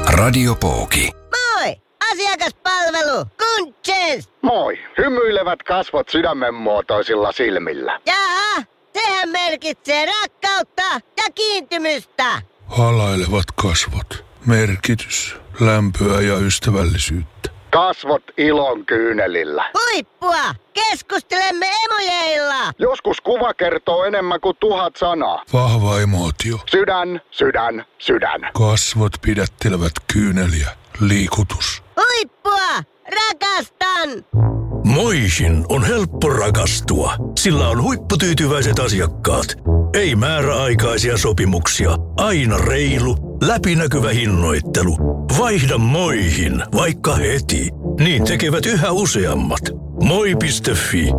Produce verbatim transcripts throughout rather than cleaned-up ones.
Radio Pooki. Moi! Asiakaspalvelu! Kunches! Moi! Hymyilevät kasvot sydämen muotoisilla silmillä. Jaha, sehän merkitsee rakkautta ja kiintymystä. Halailevat kasvot. Merkitys, lämpöä ja ystävällisyyttä. Kasvot ilon kyynelillä. Huippua! Keskustelemme emojeilla! Joskus kuva kertoo enemmän kuin tuhat sanaa. Vahva emootio. Sydän, sydän, sydän. Kasvot pidättelevät kyyneliä. Liikutus. Huippua! Rakastan! Moihin on helppo rakastua. Sillä on huipputyytyväiset asiakkaat. Ei määräaikaisia sopimuksia. Aina reilu, läpinäkyvä hinnoittelu. Vaihda Moihin, vaikka heti. Niin tekevät yhä useammat. moi piste fi.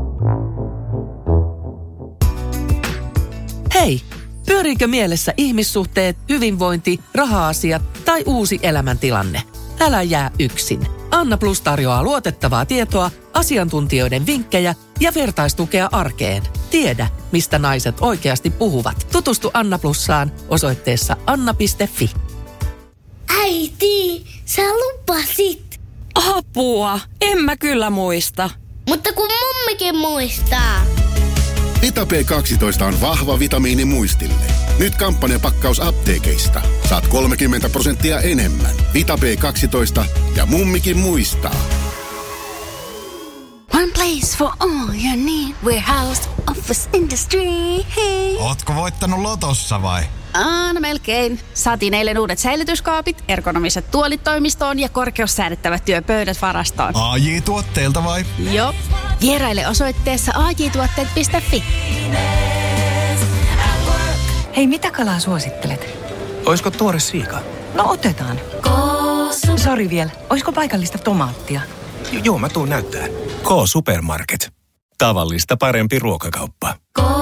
Hei! Pyöriikö mielessä ihmissuhteet, hyvinvointi, raha-asiat tai uusi elämäntilanne? Älä jää yksin. Anna Plus tarjoaa luotettavaa tietoa, asiantuntijoiden vinkkejä ja vertaistukea arkeen. Tiedä, mistä naiset oikeasti puhuvat. Tutustu Anna Plussaan osoitteessa anna piste fi. Äiti, sä lupasit. Apua, en mä kyllä muista. Mutta kun mummikin muistaa. Vita P kaksitoista on vahva vitamiini muistille. Nyt kampanjapakkaus apteekeista. Saat kolmekymmentä prosenttia enemmän. Vita P kaksitoista ja mummikin muistaa. One place for all your need. Warehouse, office, industry. Hey. Ootko voittanut lotossa vai? Aa, no melkein. Saatiin eilen uudet säilytyskaapit, ergonomiset tuolit toimistoon ja korkeussäädettävät työpöydät varastoon. A J-tuotteelta vai? Joo. Vieraile osoitteessa a j tuotteet piste fi. Hei, mitä kalaa suosittelet? Oisko tuore siika? No otetaan. Sori vielä, oisko paikallista tomaattia? J- joo, mä tuun näyttää. K-Supermarket. Tavallista parempi ruokakauppa.